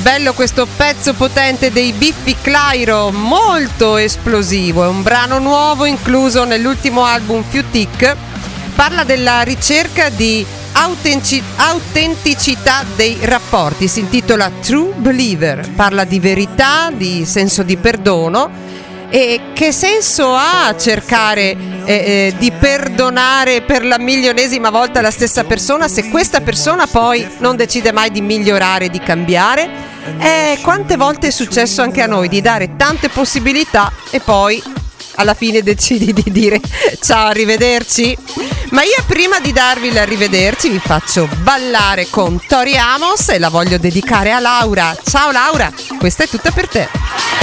Bello questo pezzo potente dei Biffi Clyro, molto esplosivo, è un brano nuovo incluso nell'ultimo album Few Tick, parla della ricerca di autenticità dei rapporti, si intitola True Believer, parla di verità, di senso di perdono. E che senso ha cercare di perdonare per la milionesima volta la stessa persona se questa persona poi non decide mai di migliorare, di cambiare? Quante volte è successo anche a noi di dare tante possibilità e poi alla fine decidi di dire ciao, arrivederci? Ma io prima di darvi l'arrivederci vi faccio ballare con Tori Amos e la voglio dedicare a Laura. Ciao Laura, questa è tutta per te.